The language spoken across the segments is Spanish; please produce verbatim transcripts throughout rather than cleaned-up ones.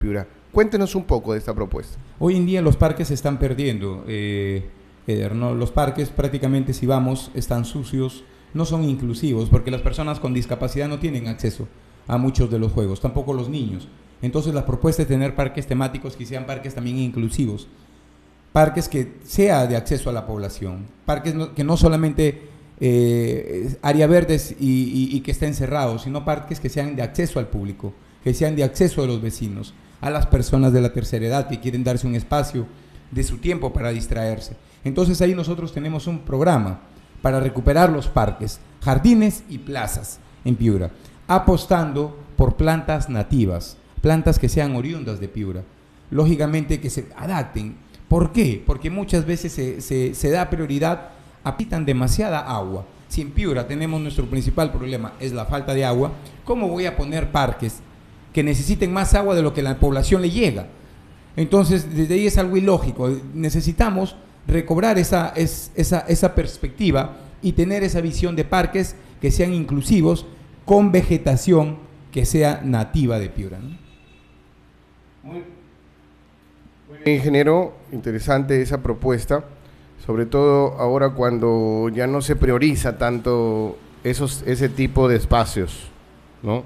Piura. Cuéntenos un poco de esta propuesta. Hoy en día los parques se están perdiendo, eh, Eder, ¿no? Los parques prácticamente, si vamos, están sucios, no son inclusivos, porque las personas con discapacidad no tienen acceso a muchos de los juegos, tampoco los niños. Entonces la propuesta es tener parques temáticos que sean parques también inclusivos, parques que sea de acceso a la población, parques no, que no solamente eh, área verdes y, y, y que estén cerrados, sino parques que sean de acceso al público, que sean de acceso a los vecinos, a las personas de la tercera edad que quieren darse un espacio de su tiempo para distraerse. Entonces ahí nosotros tenemos un programa para recuperar los parques, jardines y plazas en Piura, apostando por plantas nativas, plantas que sean oriundas de Piura, lógicamente que se adapten. ¿Por qué? Porque muchas veces se, se, se da prioridad a pitan demasiada agua. Si en Piura tenemos nuestro principal problema, es la falta de agua, ¿cómo voy a poner parques que necesiten más agua de lo que la población le llega? Entonces, desde ahí es algo ilógico. Necesitamos recobrar esa, es, esa, esa perspectiva y tener esa visión de parques que sean inclusivos, con vegetación que sea nativa de Piura, ¿no? Muy bien, ingeniero, interesante esa propuesta, sobre todo ahora cuando ya no se prioriza tanto esos, ese tipo de espacios, ¿no?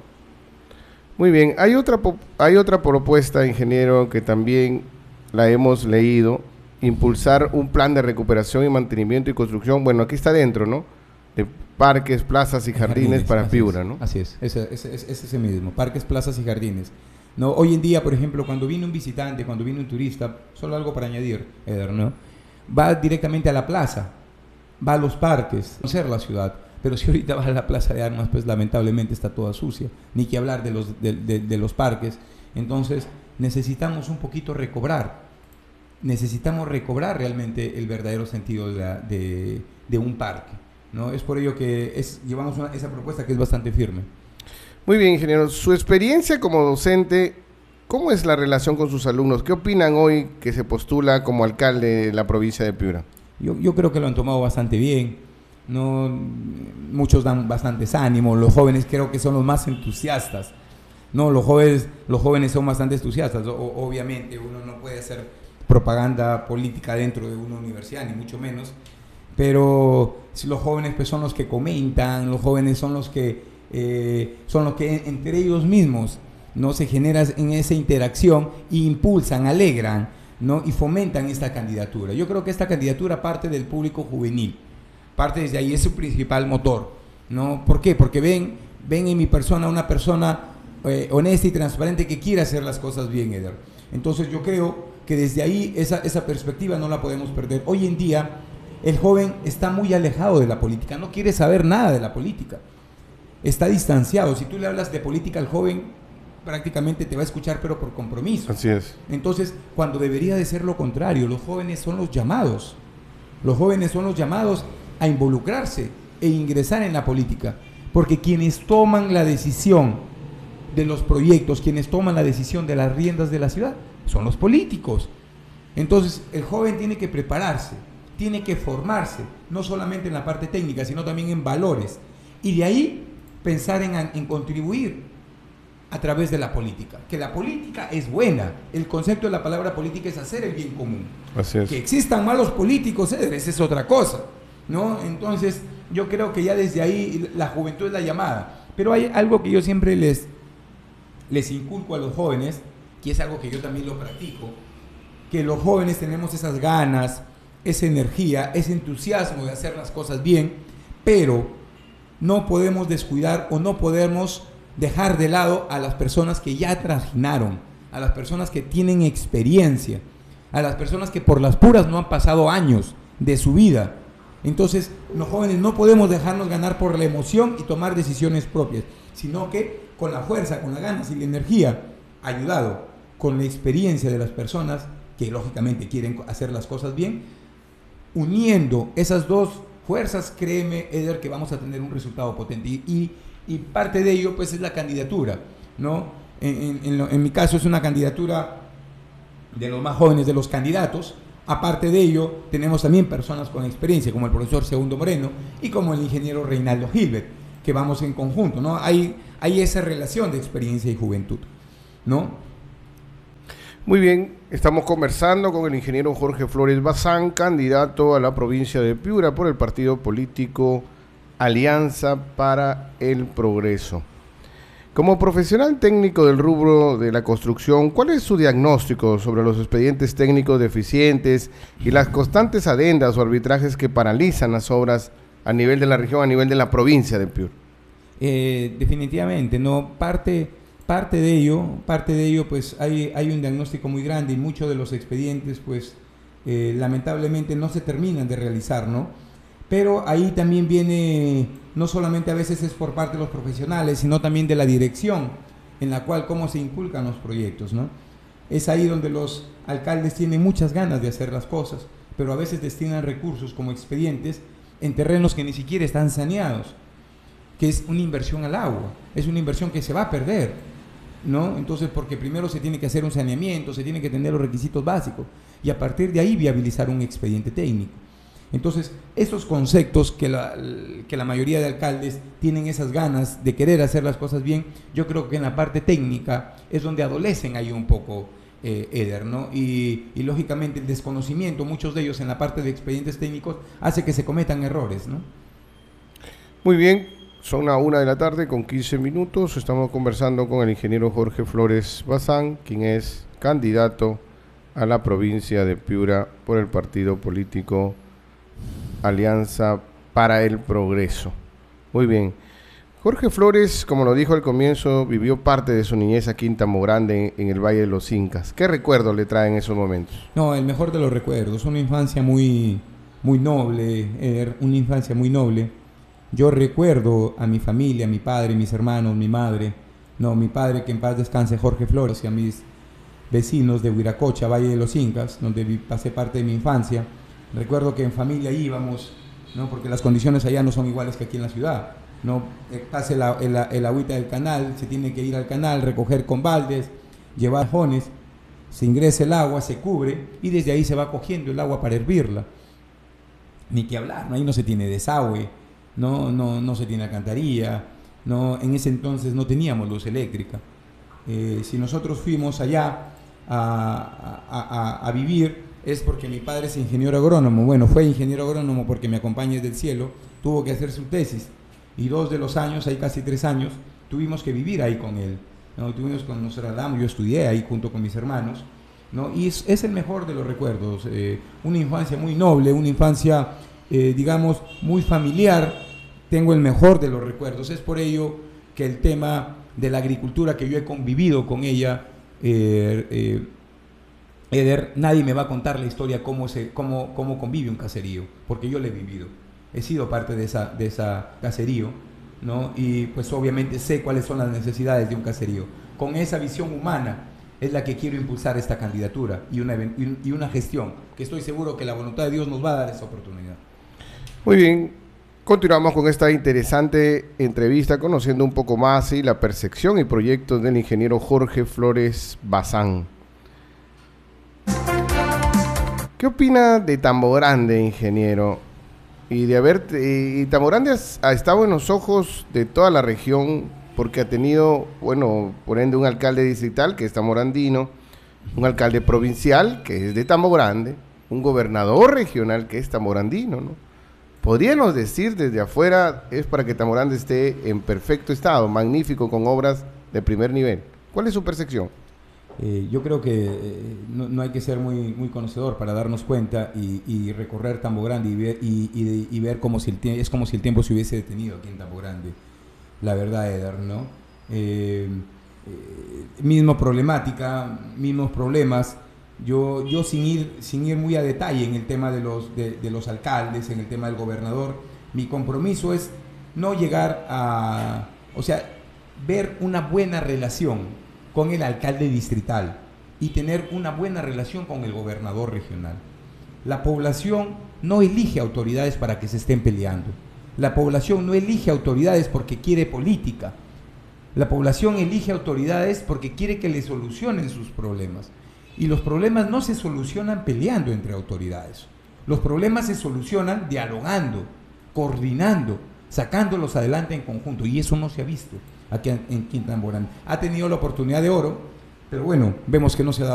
Muy bien, hay otra, hay otra propuesta, ingeniero, que también la hemos leído: impulsar un plan de recuperación y mantenimiento y construcción, bueno, aquí está dentro, ¿no?, de parques, plazas y jardines, jardines para Piura, ¿no? Así es, ese, ese, ese, ese mismo, parques, plazas y jardines. No, hoy en día, por ejemplo, cuando viene un visitante, cuando viene un turista, solo algo para añadir, Eder, ¿no?, va directamente a la plaza, va a los parques, conocer la ciudad. Pero si ahorita vas a la Plaza de Armas, pues lamentablemente está toda sucia, ni que hablar de los, de, de, de los parques. Entonces necesitamos un poquito recobrar, necesitamos recobrar realmente el verdadero sentido de, la, de, de un parque, ¿no? Es por ello que es, llevamos una, esa propuesta que es bastante firme. Muy bien, ingeniero, su experiencia como docente, ¿cómo es la relación con sus alumnos? ¿Qué opinan hoy que se postula como alcalde de la provincia de Piura? Yo, yo creo que lo han tomado bastante bien. No, muchos dan bastantes ánimos, los jóvenes creo que son los más entusiastas, no, los jóvenes, los jóvenes son bastante entusiastas. O, obviamente uno no puede hacer propaganda política dentro de una universidad, ni mucho menos, pero si los jóvenes pues son los que comentan, los jóvenes son los que eh, son los que entre ellos mismos no se genera en esa interacción e impulsan, alegran, ¿no?, y fomentan esta candidatura. Yo creo que esta candidatura parte del público juvenil. Parte desde ahí, es su principal motor, ¿no? ¿Por qué? Porque ven, ven en mi persona una persona eh, honesta y transparente que quiere hacer las cosas bien, Eder. Entonces yo creo que desde ahí esa, esa perspectiva no la podemos perder. Hoy en día el joven está muy alejado de la política, no quiere saber nada de la política, está distanciado. Si tú le hablas de política al joven, prácticamente te va a escuchar, pero por compromiso. Así es. Entonces, cuando debería de ser lo contrario, los jóvenes son los llamados, los jóvenes son los llamados a involucrarse e ingresar en la política, porque quienes toman la decisión de los proyectos, quienes toman la decisión de las riendas de la ciudad, son los políticos. Entonces el joven tiene que prepararse, tiene que formarse, no solamente en la parte técnica, sino también en valores, y de ahí pensar en, en contribuir a través de la política, que la política es buena. El concepto de la palabra política es hacer el bien común. Así es. Que existan malos políticos, esa es otra cosa, ¿no? Entonces yo creo que ya desde ahí la juventud es la llamada. Pero hay algo que yo siempre les, les inculco a los jóvenes, que es algo que yo también lo practico, que los jóvenes tenemos esas ganas, esa energía, ese entusiasmo de hacer las cosas bien, pero no podemos descuidar o no podemos dejar de lado a las personas que ya trajinaron, a las personas que tienen experiencia, a las personas que por las puras no han pasado años de su vida. Entonces, los jóvenes no podemos dejarnos ganar por la emoción y tomar decisiones propias, sino que con la fuerza, con las ganas y la energía, ayudado con la experiencia de las personas que lógicamente quieren hacer las cosas bien, uniendo esas dos fuerzas, créeme, Eder, que vamos a tener un resultado potente. Y, y, y parte de ello, pues, es la candidatura, ¿no? En, en, en, lo, en mi caso es una candidatura de los más jóvenes de los candidatos. Aparte de ello, tenemos también personas con experiencia, como el profesor Segundo Moreno y como el ingeniero Reinaldo Gilbert, que vamos en conjunto, ¿no? Hay, hay esa relación de experiencia y juventud, ¿no? Muy bien, estamos conversando con el ingeniero Jorge Flores Bazán, candidato a la provincia de Piura por el partido político Alianza para el Progreso. Como profesional técnico del rubro de la construcción, ¿cuál es su diagnóstico sobre los expedientes técnicos deficientes y las constantes adendas o arbitrajes que paralizan las obras a nivel de la región, a nivel de la provincia de Piura? Eh, definitivamente, no parte, parte de ello, parte de ello, pues hay, hay un diagnóstico muy grande y muchos de los expedientes, pues eh, lamentablemente no se terminan de realizar, ¿no? Pero ahí también viene, no solamente a veces es por parte de los profesionales, sino también de la dirección en la cual cómo se inculcan los proyectos, ¿no? Es ahí donde los alcaldes tienen muchas ganas de hacer las cosas, pero a veces destinan recursos como expedientes en terrenos que ni siquiera están saneados, que es una inversión al agua, es una inversión que se va a perder, ¿no? Entonces, porque primero se tiene que hacer un saneamiento, se tienen que tener los requisitos básicos y a partir de ahí viabilizar un expediente técnico. Entonces, esos conceptos que la, que la mayoría de alcaldes tienen esas ganas de querer hacer las cosas bien, yo creo que en la parte técnica es donde adolecen ahí un poco, eh, Eder, ¿no? Y, y lógicamente el desconocimiento, muchos de ellos en la parte de expedientes técnicos, hace que se cometan errores, ¿no? Muy bien, son a una de la tarde con quince minutos, estamos conversando con el ingeniero Jorge Flores Bazán, quien es candidato a la provincia de Piura por el partido político Alianza para el Progreso. Muy bien. Jorge Flores, como lo dijo al comienzo, vivió parte de su niñez aquí en Tamogrande, en el Valle de los Incas. ¿Qué recuerdos le traen esos momentos? No, el mejor de los recuerdos, una infancia muy, muy noble, eh, una infancia muy noble. Yo recuerdo a mi familia, a mi padre, mis hermanos, mi madre, no, mi padre, que en paz descanse, Jorge Flores, y a mis vecinos de Huiracocha, Valle de los Incas, donde vi, pasé parte de mi infancia. Recuerdo que en familia íbamos, ¿no? Porque las condiciones allá no son iguales que aquí en la ciudad, ¿no? Pase el, el, el agüita del canal, se tiene que ir al canal, recoger con baldes, llevar jones, se ingresa el agua, se cubre y desde ahí se va cogiendo el agua para hervirla. Ni que hablar, ¿no? Ahí no se tiene desagüe, no, no, no se tiene alcantarilla, no, en ese entonces no teníamos luz eléctrica. Eh, si nosotros fuimos allá a, a, a, a vivir, es porque mi padre es ingeniero agrónomo. Bueno, fue ingeniero agrónomo porque me acompaña desde el cielo, tuvo que hacer su tesis y dos de los años, ahí casi tres años, tuvimos que vivir ahí con él, ¿no? Tuvimos con Nostradamus, yo estudié ahí junto con mis hermanos, ¿no? Y es, es el mejor de los recuerdos, eh, una infancia muy noble, una infancia, eh, digamos, muy familiar. Tengo el mejor de los recuerdos, es por ello que el tema de la agricultura, que yo he convivido con ella, eh, eh, Eder, nadie me va a contar la historia cómo, se, cómo, cómo convive un caserío, porque yo lo he vivido, he sido parte de esa, de esa caserío, ¿no? Y pues obviamente sé cuáles son las necesidades de un caserío. Con esa visión humana es la que quiero impulsar esta candidatura y una, y una gestión, que estoy seguro que la voluntad de Dios nos va a dar esa oportunidad. Muy bien, continuamos con esta interesante entrevista, conociendo un poco más, ¿sí?, la percepción y proyectos del ingeniero Jorge Flores Bazán. ¿Qué opina de Tamogrande, ingeniero? Y de haber, y Tamogrande ha estado en los ojos de toda la región porque ha tenido, bueno, por ende, un alcalde distrital que es tamorandino, un alcalde provincial que es de Tamogrande, un gobernador regional que es tamorandino, ¿no? Podríamos decir desde afuera es para que Tamogrande esté en perfecto estado, magnífico, con obras de primer nivel. ¿Cuál es su percepción? Eh, yo creo que eh, no, no hay que ser muy, muy conocedor para darnos cuenta y, y recorrer Tamogrande y ver, y, y, y ver como si el es como si el tiempo se hubiese detenido aquí en Tamogrande. La verdad, Eder, ¿no? Eh, eh, misma problemática, mismos problemas. Yo, yo sin ir, sin ir muy a detalle en el tema de los, de, de los alcaldes, en el tema del gobernador, mi compromiso es no llegar a, o sea, ver una buena relación con el alcalde distrital y tener una buena relación con el gobernador regional. La población no elige autoridades para que se estén peleando. La población no elige autoridades porque quiere política. La población elige autoridades porque quiere que le solucionen sus problemas. Y los problemas no se solucionan peleando entre autoridades. Los problemas se solucionan dialogando, coordinando, sacándolos adelante en conjunto. Y eso no se ha visto aquí en Tamogrande. Ha tenido la oportunidad de oro, pero bueno, vemos que no se ha dado.